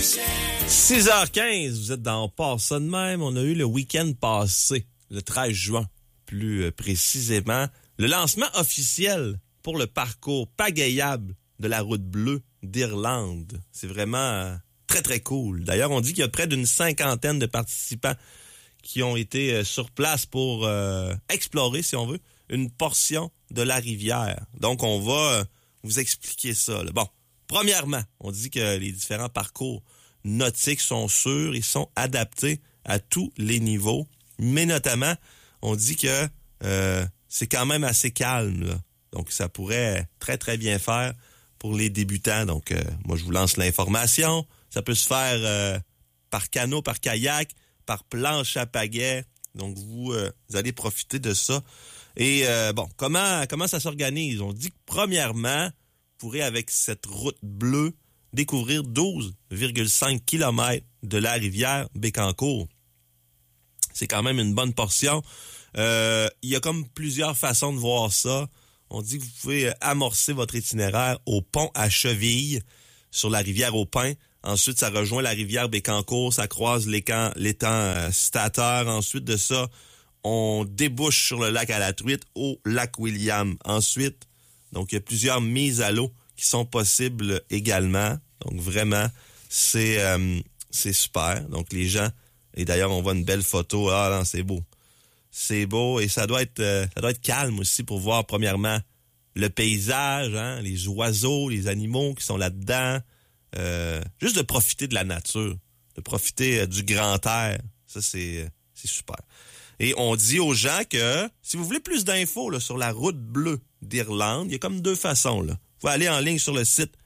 6h15, vous êtes dans On passe ça de même. On a eu le week-end passé, le 13 juin, plus précisément, le lancement officiel pour le parcours pagayable de la route bleue d'Irlande. C'est vraiment très, très cool. D'ailleurs, on dit qu'il y a près d'une 50aine de participants qui ont été sur place pour explorer, si on veut, une portion de la rivière. Donc, on va vous expliquer ça, là. Bon, premièrement, on dit que les différents parcours nautiques sont sûrs et sont adaptés à tous les niveaux. Mais notamment, on dit que c'est quand même assez calme, là. Donc, ça pourrait très, très bien faire pour les débutants. Donc, moi, je vous lance l'information. Ça peut se faire par canot, par kayak, par planche à pagaie. Donc, vous allez profiter de ça. Et bon, comment ça s'organise? On dit que premièrement, vous pourrez, avec cette route bleue, découvrir 12,5 km de la rivière Bécancour. C'est quand même une bonne portion. Il y a comme plusieurs façons de voir ça. On dit que vous pouvez amorcer votre itinéraire au pont à Cheville, sur la rivière au Pin. Ensuite, ça rejoint la rivière Bécancour, ça croise l'étang Stateur. Ensuite de ça, on débouche sur le lac à la Truite au lac William. Ensuite, donc il y a plusieurs mises à l'eau qui sont possibles également. Donc vraiment, c'est super. Donc les gens, et d'ailleurs on voit une belle photo. Ah non, c'est beau. C'est beau et ça doit être calme aussi pour voir premièrement le paysage, hein, les oiseaux, les animaux qui sont là-dedans. Juste de profiter de la nature, de profiter du grand air. Ça, c'est super. Et on dit aux gens que si vous voulez plus d'infos là, sur la route bleue d'Irlande, il y a comme deux façons, là. Vous pouvez aller en ligne sur le site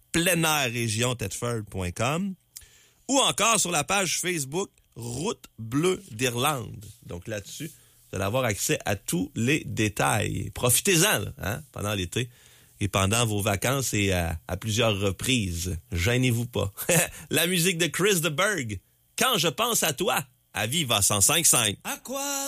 pleinairregiontedford.com ou encore sur la page Facebook Route bleue d'Irlande. Donc là-dessus, vous allez avoir accès à tous les détails. Profitez-en là, hein, pendant l'été et pendant vos vacances et à plusieurs reprises. Gênez-vous pas. La musique de Chris de Berg. Quand je pense à toi, à Viva 105.5. À quoi